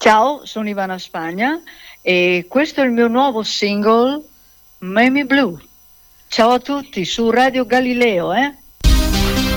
Ciao, sono Ivana Spagna e questo è il mio nuovo singolo, Miami Blue. Ciao a tutti su Radio Galileo,